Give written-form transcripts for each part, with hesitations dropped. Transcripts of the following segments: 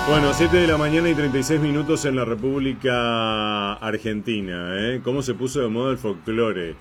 Bueno, 7 de la mañana y 36 minutos en la República Argentina, ¿eh? ¿Cómo se puso de moda el folclore?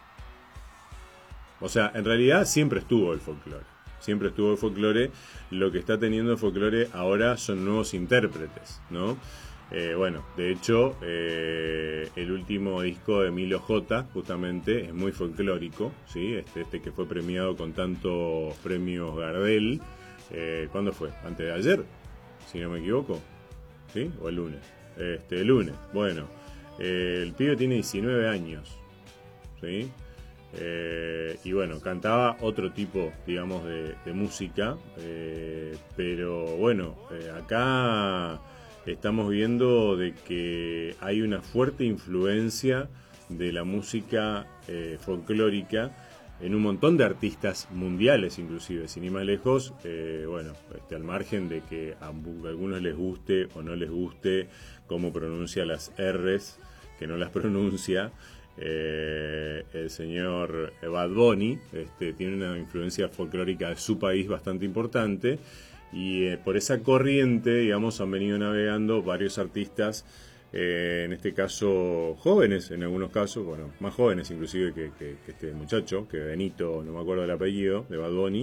O sea, en realidad siempre estuvo el folclore. Siempre estuvo el folclore. Lo que está teniendo el folclore ahora son nuevos intérpretes, ¿no? Bueno, de hecho, el último disco de Milo J, justamente, es muy folclórico, ¿sí? Este que fue premiado con tantos premios Gardel. ¿Cuándo fue? ¿Antes de ayer? Si no me equivoco, ¿sí? O el lunes. El lunes, bueno. El pibe tiene 19 años, ¿sí? Y bueno, cantaba otro tipo, digamos, de música. Pero bueno, acá estamos viendo de que hay una fuerte influencia de la música folclórica en un montón de artistas mundiales, inclusive, sin ir más lejos. Bueno, al margen de que a algunos les guste o no les guste cómo pronuncia las R's, que no las pronuncia, el señor Bad Bunny tiene una influencia folclórica de su país bastante importante, y por esa corriente, digamos, han venido navegando varios artistas, en este caso jóvenes, en algunos casos, bueno, más jóvenes inclusive que este muchacho, que Benito, no me acuerdo el apellido, de Bad Bunny,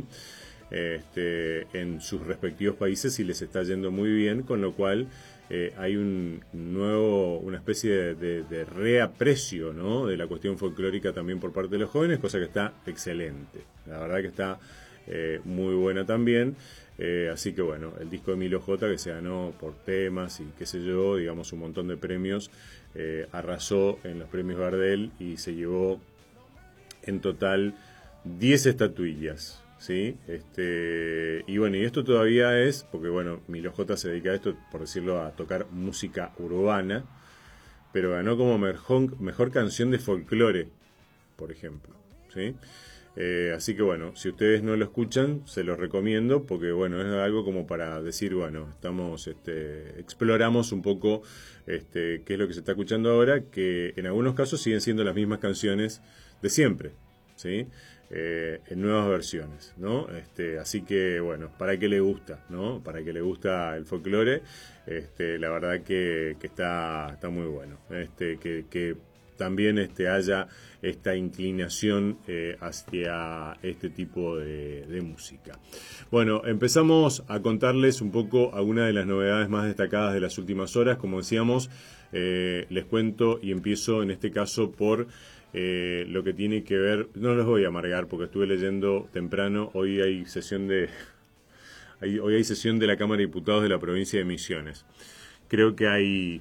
en sus respectivos países, y les está yendo muy bien, con lo cual hay una especie de reaprecio, ¿no?, de la cuestión folclórica también por parte de los jóvenes, cosa que está excelente, la verdad que está muy buena también. Así que bueno, el disco de Milo J, que se ganó por temas y qué sé yo, digamos, un montón de premios, arrasó en los premios Gardel y se llevó en total 10 estatuillas, ¿sí? Y bueno, y esto todavía es, porque bueno, Milo J se dedica a esto, por decirlo, a tocar música urbana, pero ganó como mejor canción de folclore, por ejemplo, ¿sí? Así que bueno, si ustedes no lo escuchan, se los recomiendo, porque bueno, es algo como para decir, bueno, exploramos un poco qué es lo que se está escuchando ahora, que en algunos casos siguen siendo las mismas canciones de siempre, ¿sí? En nuevas versiones, ¿no? Así que bueno, para el que le gusta, ¿no? Para el que le gusta el folclore, la verdad que está muy bueno. Que también haya esta inclinación hacia este tipo de música. Bueno, empezamos a contarles un poco algunas de las novedades más destacadas de las últimas horas. Como decíamos, les cuento y empiezo en este caso por lo que tiene que ver. No los voy a amargar porque estuve leyendo temprano. Hoy hay sesión hoy hay sesión de la Cámara de Diputados de la provincia de Misiones. Creo que hay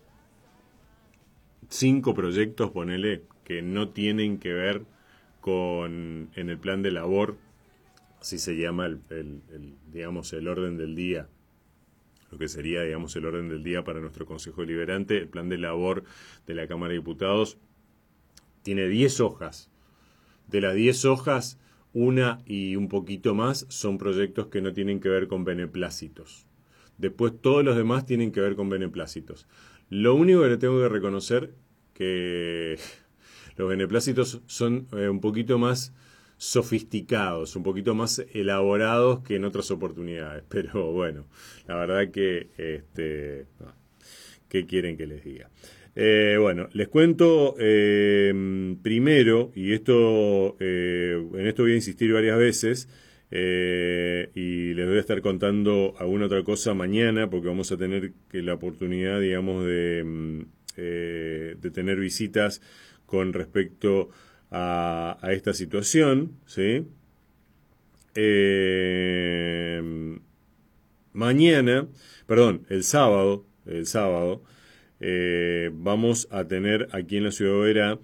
5 proyectos, ponele, que no tienen que ver en el plan de labor, así se llama digamos, el orden del día, lo que sería, digamos, el orden del día para nuestro Consejo Deliberante. El plan de labor de la Cámara de Diputados tiene 10 hojas. De las 10 hojas, una y un poquito más son proyectos que no tienen que ver con beneplácitos. Después todos los demás tienen que ver con beneplácitos. Lo único que le tengo que reconocer que los beneplácitos son un poquito más sofisticados, un poquito más elaborados que en otras oportunidades. Pero bueno, la verdad que ¿qué quieren que les diga? Bueno, les cuento primero, y en esto voy a insistir varias veces, y les voy a estar contando alguna otra cosa mañana, porque vamos a tener la oportunidad, digamos, de tener visitas con respecto a esta situación, ¿sí? El sábado, vamos a tener aquí en la Ciudad Obrera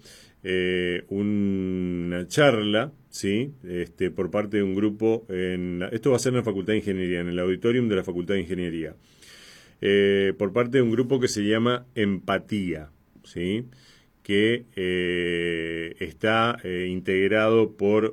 una charla, ¿sí? Por parte de un grupo, esto va a ser en la Facultad de Ingeniería, en el auditorium de la Facultad de Ingeniería, por parte de un grupo que se llama Empatía, ¿sí? Que está integrado por